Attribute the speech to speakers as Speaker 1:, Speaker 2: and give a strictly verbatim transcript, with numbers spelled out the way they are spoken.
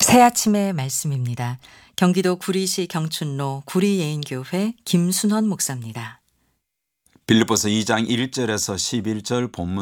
Speaker 1: 새아침의 말씀입니다. 경기도 구리시 경춘로 구리예인교회 김순헌 목사입니다.
Speaker 2: 빌립보서 이 장 일 절에서 십일 절 본문